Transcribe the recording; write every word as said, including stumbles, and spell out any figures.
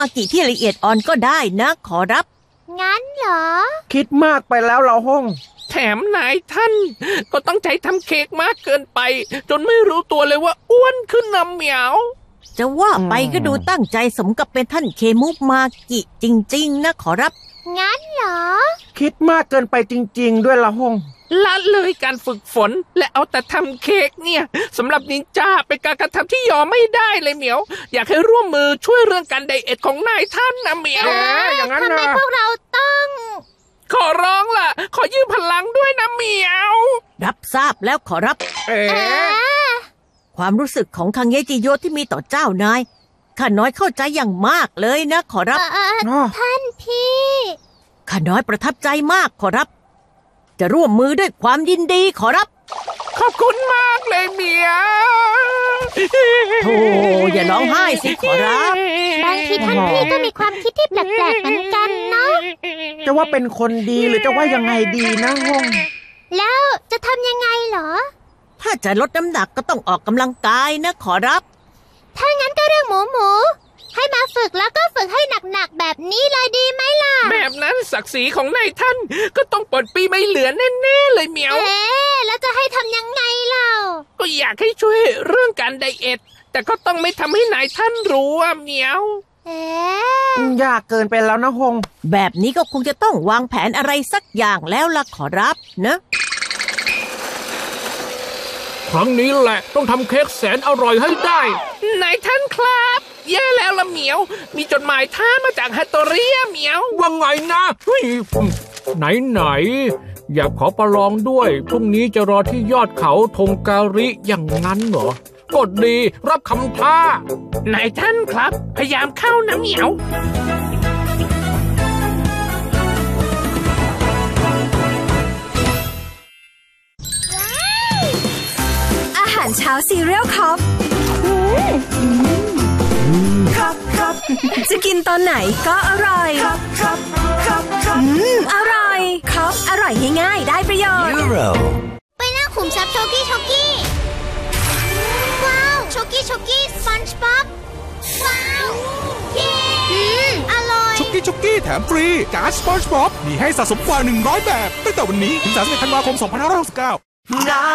อากิที่ละเอียดอ่อนก็ได้นะขอรับงั้นเหรอคิดมากไปแล้วเราห้องแถมนายท่านก็ตั้งใจทำเค้กมากเกินไปจนไม่รู้ตัวเลยว่าอ้วนขึ้นนะเหมียวจะว่าไปก็ดูตั้งใจสมกับเป็นท่านเคมุมากิจริงๆนะขอรับงั้นเหรอคิดมากเกินไปจริงๆด้วยละห้องละเลยการฝึกฝนและเอาแต่ทำเค้กเนี่ยสำหรับนินจาเป็นการกระทำที่ยอมไม่ได้เลยเหมียวอยากให้ร่วมมือช่วยเรื่องการไดเอทของนายท่านนะเหมียวอย่างนั้นนะทำไมพวกเราต้องขอร้องล่ะขอยืมพลังด้วยนะเหมียวรับทราบแล้วขอรับเอ๋ความรู้สึกของคังเยจิโยที่มีต่อเจ้านายข้าน้อยเข้าใจอย่างมากเลยนะขอรับท่านพี่ข้าน้อยประทับใจมากขอรับจะร่วมมือด้วยความยินดีขอรับขอบคุณมากเลยเหมียวโธ่อย่าร้องไห้สิขอรับบางทีท่านพี่ก็มีความคิดที่แปลกๆเหมือนกันเนาะจะว่าเป็นคนดีหรือจะว่ายังไงดีนะห้องแล้วจะทำยังไงเหรอถ้าจะลดน้ำหนักก็ต้องออกกำลังกายนะขอรับถ้างั้นก็เรื่องหมูหมูให้มาฝึกแล้วก็ฝึกให้หนักๆแบบนี้เลยดีไหมล่ะแบบนั้นศักดิ์ศรีของนายท่านก็ต้องปลดปีไม่เหลือแน่ๆเลยเหมียวเอ๊ะแล้วจะให้ทำยังไงเล่าก็อยากให้ช่วยเรื่องการไดเอทแต่ก็ต้องไม่ทำให้นายท่านรู้ว่าเหมียวเอ๊ะยากเกินไปแล้วนะฮงแบบนี้ก็คงจะต้องวางแผนอะไรสักอย่างแล้วล่ะขอรับนะครั้งนี้แหละต้องทำเค้กแสนอร่อยให้ได้นายท่านครับแย่แล้วละเหมียวมีจดหมายท่ามาจากฮัตโตเรียเหมียวว่าไงนะเฮ้ยไหนไหนอยากขอประลองด้วยพรุ่งนี้จะรอที่ยอดเขาทงการิอย่างนั้นเหรอกดดีรับคำท้านายท่านครับพยายามเข้านะเหมียวอาหารเช้าซีเรียลคัพคัพคัพจะกินตอนไหนก็อร่อยคัพคัพคัพคัพอืมอร่อยคัพอร่อยง่ายๆได้ประโยชน์ไปนั่งขุมทรัพย์โชกี้โชกี้ว้าวโชกี้โชกี้สปันจ์บ๊อบว้าวเย้อร่อยโชกี้โชกี้แถมฟรีการ์ดสปันจ์บ๊อบมีให้สะสมกว่าหนึ่งร้อยแบบตั้งแต่วันนี้ถึงสามสิบเอ็ดธันวาคมสองพันห้าร้อยหกสิบเก้า